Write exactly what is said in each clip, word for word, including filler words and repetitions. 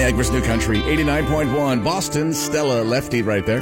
Niagara's New Country, eighty-nine point one. Boston, Stella Lefty right there.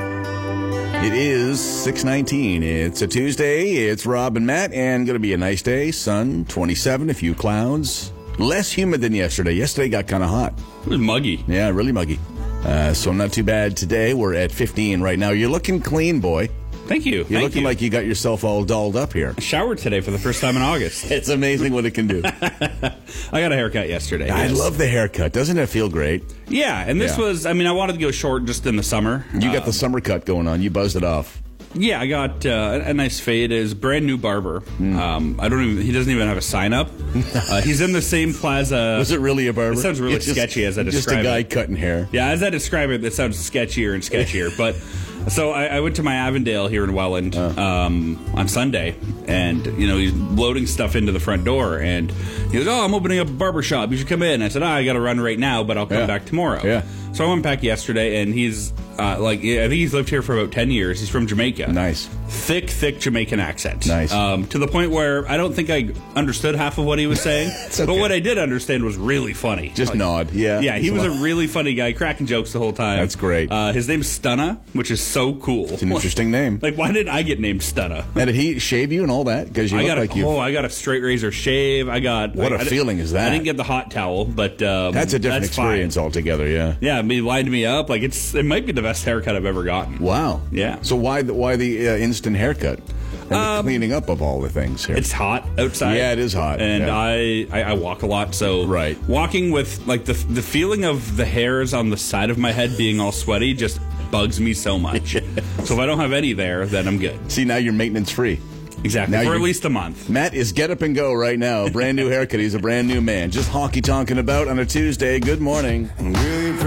It is six nineteen. It's a Tuesday. It's Rob and Matt, and going to be a nice day. Sun, twenty-seven, a few clouds. Less humid than yesterday. Yesterday got kind of hot. It was muggy. Yeah, really muggy. Uh, so not too bad today. We're at fifteen right now. You're looking clean, boy. Thank you. You're Thank looking you. like you got yourself all dolled up here. I showered today for the first time in August. It's amazing what it can do. I got a haircut yesterday. I yes. love the haircut. Doesn't it feel great? Yeah, and this Yeah. was, I mean, I wanted to go short just in the summer. You got Uh, the summer cut going on. You buzzed it off. Yeah, I got uh, a nice fade. Is brand new barber. Mm. Um, I don't even. He doesn't even have a sign up. Uh, he's in the same plaza. Was it really a barber? It sounds really It's just- sketchy as I Just describe a guy it. cutting hair. Yeah, as I describe it, it sounds sketchier and sketchier. But so I, I went to my Avondale here in Welland um, on Sunday, and you know he's loading stuff into the front door, and he goes, "Oh, I'm opening up a barber shop. You should come in." I said, "Oh, I got to run right now, but I'll come Yeah. back tomorrow." Yeah. So I went back yesterday, and he's uh, like, I think he's lived here for about ten years. He's from Jamaica. Nice. Thick, thick Jamaican accent. Nice. Um, to the point where I don't think I understood half of what he was saying, okay. but what I did understand was really funny. Just Like, nod. Yeah. yeah, he It's was a lot- really funny guy, cracking jokes the whole time. That's great. Uh, his name's Stunna, which is so cool. It's an interesting name. Like, why did I get named Stunna? Now, did he shave you and all that? Because you I look got a like you. oh, I got a straight razor shave. I got What a a feeling is that? I didn't get the hot towel, but um, That's a different that's fine. experience altogether. Yeah. Yeah, he lined me up. Like it's it might be the best haircut I've ever gotten. Wow. Yeah. So why the why the uh, instant haircut and the Um, cleaning up of all the things here? It's hot outside. Yeah, it is hot, and yeah. I, I I walk a lot, so Right. walking with like the the feeling of the hairs on the side of my head being all sweaty just bugs me so much. So if I don't have any there, then I'm good. See, now you're maintenance free. Exactly, Now for at you're- least a month. Matt is get up and go right now. Brand new haircut. He's a brand new man. Just honky tonking about on a Tuesday. Good morning.